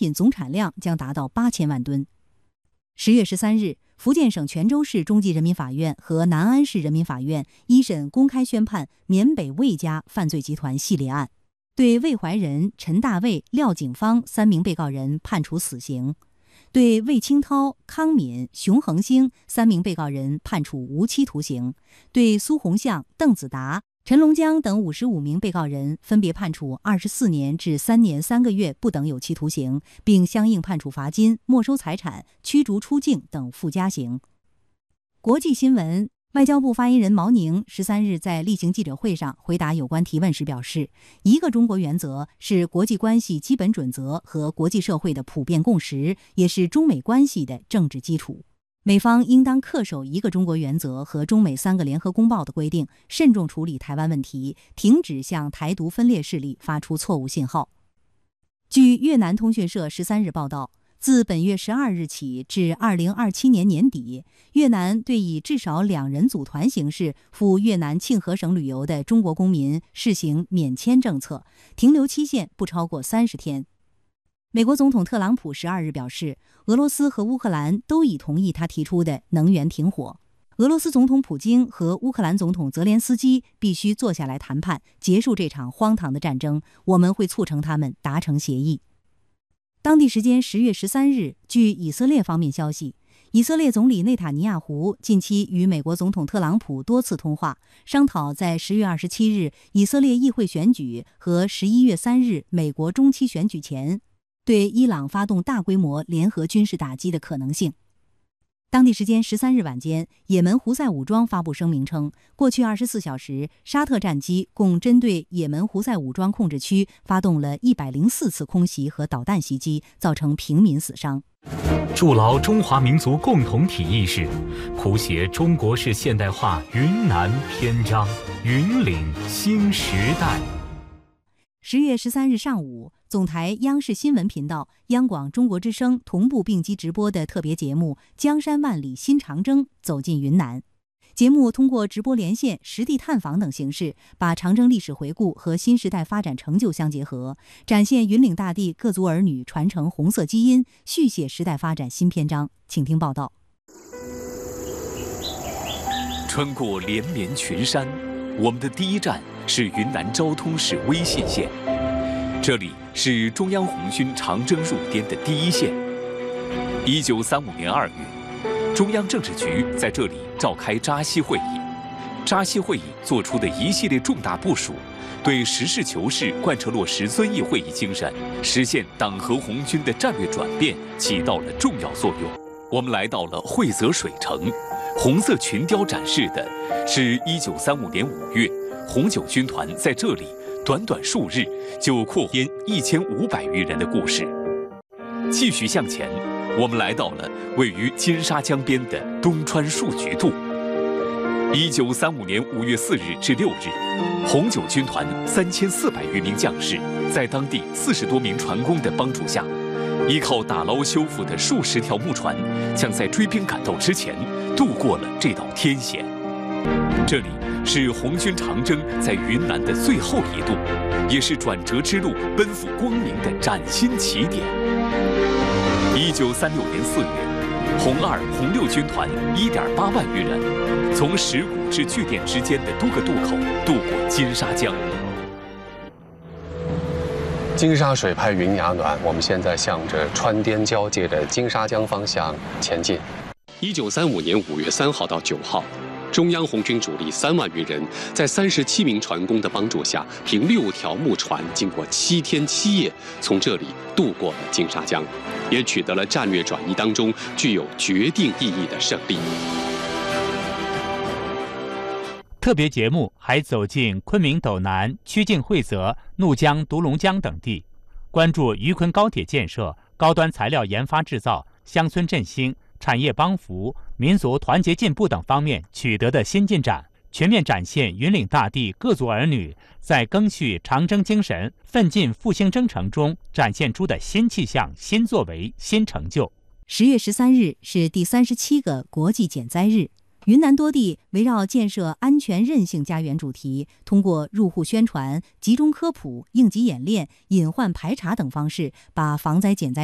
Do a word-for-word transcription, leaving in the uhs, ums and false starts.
品总产量将达到八千万吨。十月十三日，福建省泉州市中级人民法院和南安市人民法院一审公开宣判缅北魏家犯罪集团系列案，对魏怀仁、陈大卫、廖景芳三名被告人判处死刑，对魏清涛、康敏、熊恒星三名被告人判处无期徒刑，对苏洪相、邓子达、陈龙江等五十五名被告人分别判处二十四年至三年三个月不等有期徒刑，并相应判处罚金、没收财产、驱逐出境等附加刑。国际新闻，外交部发言人毛宁十三日在例行记者会上回答有关提问时表示，一个中国原则是国际关系基本准则和国际社会的普遍共识，也是中美关系的政治基础。美方应当恪守一个中国原则和中美三个联合公报的规定，慎重处理台湾问题，停止向台独分裂势力发出错误信号。据越南通讯社十三日报道，自本月十二日起至二零二七年年底，越南对以至少两人组团形式赴越南庆和省旅游的中国公民试行免签政策，停留期限不超过三十天。美国总统特朗普十二日表示，俄罗斯和乌克兰都已同意他提出的能源停火。俄罗斯总统普京和乌克兰总统泽连斯基必须坐下来谈判，结束这场荒唐的战争，我们会促成他们达成协议。当地时间十月十三日，据以色列方面消息，以色列总理内塔尼亚胡近期与美国总统特朗普多次通话，商讨在十月二十七日以色列议会选举和十一月三日美国中期选举前对伊朗发动大规模联合军事打击的可能性。当地时间十三日晚间，也门胡塞武装发布声明称，过去二十四小时，沙特战机共针对也门胡塞武装控制区发动了一百零四次空袭和导弹袭击，造成平民死伤。 筑牢中华民族共同体意识，谱写中国式现代化云南篇章，云岭新时代。 十月十三日上午，总台央视新闻频道、央广中国之声同步并机直播的特别节目《江山万里新长征》走进云南。节目通过直播连线、实地探访等形式，把长征历史回顾和新时代发展成就相结合，展现云岭大地各族儿女传承红色基因，续写时代发展新篇章。请听报道。 穿过连绵群山，我们的第一站是云南昭通市威信县，这里是中央红军长征入滇的第一线。一九三五年二月，中央政治局在这里召开扎西会议，扎西会议作出的一系列重大部署，对实事求是贯彻落实遵义会议精神，实现党和红军的战略转变起到了重要作用。我们来到了惠泽水城，红色群雕展示的是一九三五年五月，红九军团在这里短短数日就扩编一千五百余人的故事。继续向前，我们来到了位于金沙江边的东川树菊渡。一九三五年五月四日至六日，红九军团三千四百余名将士，在当地四十多名船工的帮助下，依靠打捞修复的数十条木船，将在追兵赶到之前渡过了这道天险。这里是红军长征在云南的最后一渡，也是转折之路奔赴光明的崭新起点。一九三六年四月，红二、红六军团一点八万余人，从石鼓至巨店之间的多个渡口渡过金沙江。 金沙水派云崖暖，我们现在向着川滇交界的金沙江方向前进。 一九三五年五月三号到九号，中央红军主力三万余人，在三十七名船工的帮助下，凭六条木船，经过七天七夜，从这里渡过了金沙江，也取得了战略转移当中具有决定意义的胜利。 特别节目还走进昆明斗南、曲靖惠泽、怒江、独龙江等地，关注渝昆高铁建设、高端材料研发制造、乡村振兴、产业帮扶、民族团结进步等方面取得的新进展，全面展现云岭大地各族儿女在赓续长征精神、奋进复兴征程中展现出的新气象、新作为、新成就。 十月十三日是第三十七个国际减灾日。云南多地围绕建设安全韧性家园主题，通过入户宣传、集中科普、应急演练、隐患排查等方式，把防灾减灾